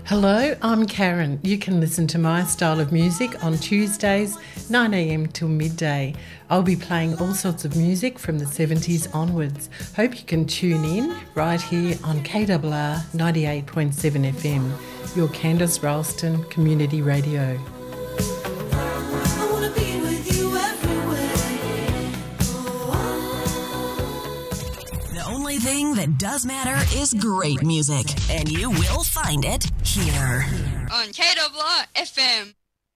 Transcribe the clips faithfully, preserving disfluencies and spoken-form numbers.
Hello, I'm Karen. You can listen to my style of music on Tuesdays, nine a m till midday. I'll be playing all sorts of music from the seventies onwards. Hope you can tune in right here on K R R ninety-eight point seven F M, your Candice Ralston Community Radio. The thing that does matter is great music, and you will find it here on K R R F M.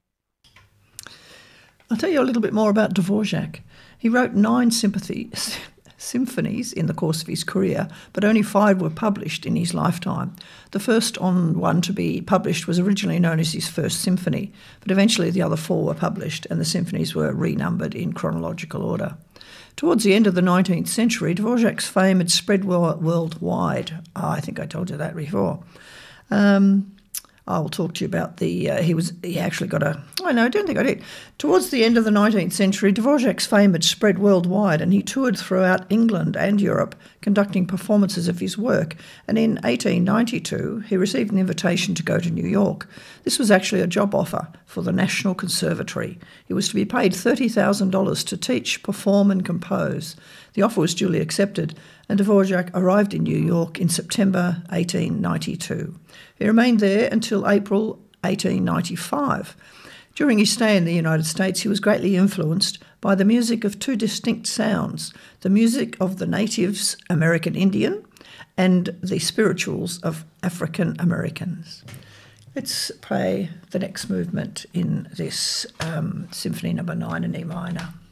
I'll tell you a little bit more about Dvorak. He wrote nine sympathy, symphonies in the course of his career, but only five were published in his lifetime. The first on one to be published was originally known as his First Symphony, but eventually the other four were published and the symphonies were renumbered in chronological order. Towards the end of the nineteenth century, Dvorak's fame had spread worldwide. Oh, I think I told you that before. Um, I will talk to you about the, uh, he was, he actually got a, oh no, I don't think I did. Towards the end of the nineteenth century, Dvorak's fame had spread worldwide and he toured throughout England and Europe conducting performances of his work. And in eighteen ninety-two, he received an invitation to go to New York. This was actually a job offer for the National Conservatory. He was to be paid thirty thousand dollars to teach, perform and compose. The offer was duly accepted and Dvorak arrived in New York in September eighteen ninety-two. He remained there until April eighteen ninety-five. During his stay in the United States, he was greatly influenced by the music of two distinct sounds, the music of the natives American Indian and the spirituals of African Americans. Let's play the next movement in this um, Symphony Number nine in E minor.